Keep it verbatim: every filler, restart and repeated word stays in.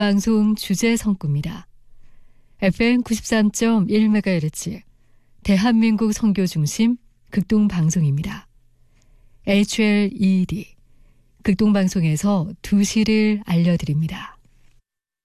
방송 주제 성구입니다. 에프엠 구십삼 점 일 메가헤르츠 대한민국 선교 중심 극동 방송입니다. 에이치엘이이디 극동 방송에서 두 시를 알려드립니다.